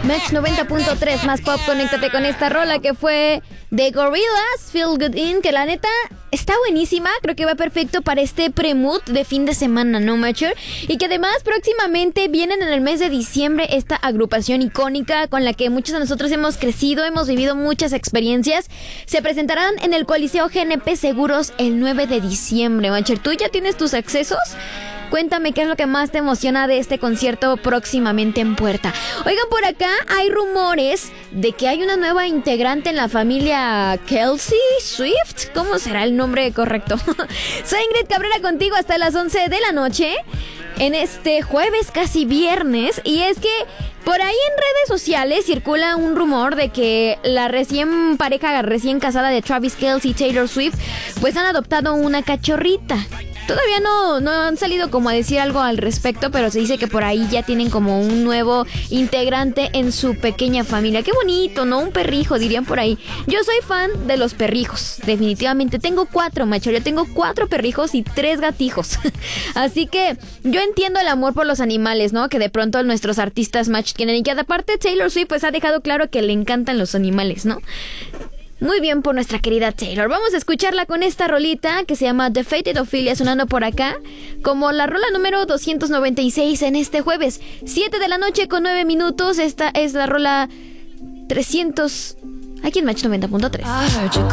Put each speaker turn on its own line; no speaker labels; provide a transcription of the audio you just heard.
Match 90.3 más pop, conéctate con esta rola que fue de Gorillaz, Feel Good In, que la neta está buenísima, creo que va perfecto para este pre-mood de fin de semana, ¿no, Macher? Y que además próximamente vienen en el mes de diciembre esta agrupación icónica con la que muchos de nosotros hemos crecido, hemos vivido muchas experiencias. Se presentarán en el Coliseo GNP Seguros el 9 de diciembre, Macher. ¿Tú ya tienes tus accesos? Cuéntame qué es lo que más te emociona de este concierto próximamente en puerta. Oigan, por acá hay rumores de que hay una nueva integrante en la familia Kelsey Swift. ¿Cómo será el nombre correcto? Soy Ingrid Cabrera contigo hasta las 11 de la noche en este jueves, casi viernes. Y es que por ahí en redes sociales circula un rumor de que la pareja recién casada de Travis Kelce y Taylor Swift pues han adoptado una cachorrita. Todavía no han salido como a decir algo al respecto, pero se dice que por ahí ya tienen como un nuevo integrante en su pequeña familia. Qué bonito, ¿no? Un perrijo, dirían por ahí. Yo soy fan de los perrijos, definitivamente. Tengo 4, macho. Yo tengo 4 perrijos y 3 gatijos. Así que yo entiendo el amor por los animales, ¿no? Que de pronto nuestros artistas match tienen. Y que aparte Taylor Swift pues ha dejado claro que le encantan los animales, ¿no? Muy bien por nuestra querida Taylor. Vamos a escucharla con esta rolita que se llama The Fated Ophelia, sonando por acá como la rola número 296 en este jueves, 7 de la noche con 9 minutos. Esta es la rola 300 aquí en Match 90.3.